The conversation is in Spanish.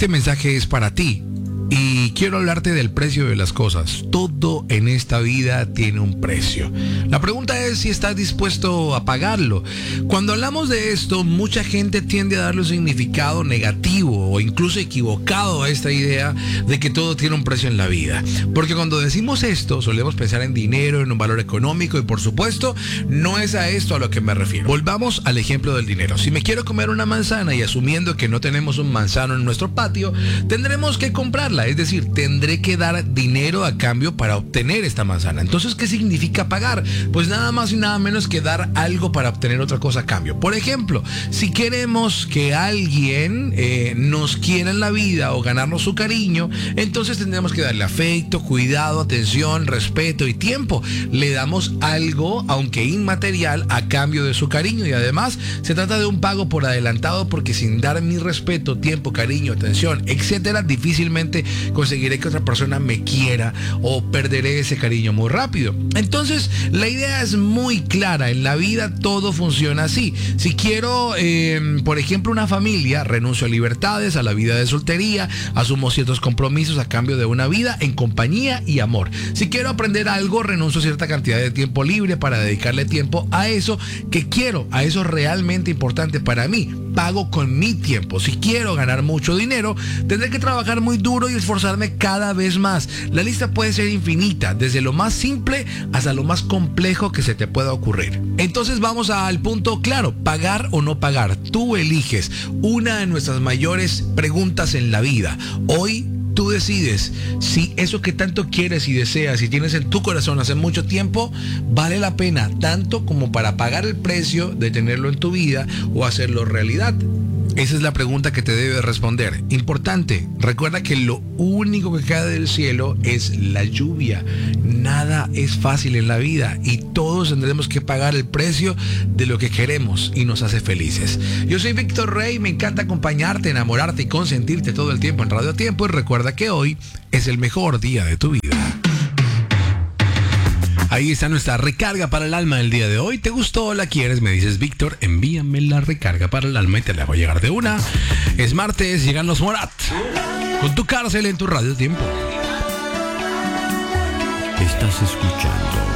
Este mensaje es para ti y quiero hablarte del precio de las cosas. Todo en esta vida tiene un precio. La pregunta es si estás dispuesto a pagarlo. Cuando hablamos de esto, mucha gente tiende a darle un significado negativo o incluso equivocado a esta idea de que todo tiene un precio en la vida. Porque cuando decimos esto, solemos pensar en dinero, en un valor económico y por supuesto, no es a esto a lo que me refiero. Volvamos al ejemplo del dinero. Si me quiero comer una manzana y asumiendo que no tenemos un manzano en nuestro patio, tendremos que comprarla. Es decir, tendré que dar dinero a cambio para obtener esta manzana. Entonces, ¿qué significa pagar? Pues nada más y nada menos que dar algo para obtener otra cosa a cambio. Por ejemplo, si queremos que alguien nos quiera en la vida o ganarnos su cariño, entonces tendremos que darle afecto, cuidado, atención, respeto y tiempo. Le damos algo, aunque inmaterial, a cambio de su cariño y además se trata de un pago por adelantado porque sin dar mi respeto, tiempo, cariño, atención, etcétera, difícilmente conseguiré que otra persona me quiera o perderé ese cariño muy rápido. Entonces, la idea es muy clara. En la vida todo funciona así. Si quiero, por ejemplo, una familia, renuncio a libertades, a la vida de soltería, asumo ciertos compromisos a cambio de una vida en compañía y amor. Si quiero aprender algo, renuncio a cierta cantidad de tiempo libre para dedicarle tiempo a eso que quiero, a eso realmente importante para mí. Pago con mi tiempo. Si quiero ganar mucho dinero, tendré que trabajar muy duro y esforzarme cada vez más. La lista puede ser infinita, desde lo más simple hasta lo más complejo que se te pueda ocurrir. Entonces vamos al punto claro, pagar o no pagar. Tú eliges. Una de nuestras mayores preguntas en la vida. Hoy tú decides si eso que tanto quieres y deseas y tienes en tu corazón hace mucho tiempo vale la pena tanto como para pagar el precio de tenerlo en tu vida o hacerlo realidad. Esa es la pregunta que te debes responder. Importante, recuerda que lo único que cae del cielo es la lluvia. Nada es fácil en la vida y todos tendremos que pagar el precio de lo que queremos y nos hace felices. Yo soy Víctor Rey, me encanta acompañarte, enamorarte y consentirte todo el tiempo en Radio Tiempo y recuerda que hoy es el mejor día de tu vida. Ahí está nuestra recarga para el alma del día de hoy. ¿Te gustó o la quieres? Me dices, Víctor, envíame la recarga para el alma y te la voy a llegar de una. Es martes, llegan los Morat. Con tu cárcel en tu Radio Tiempo. Estás escuchando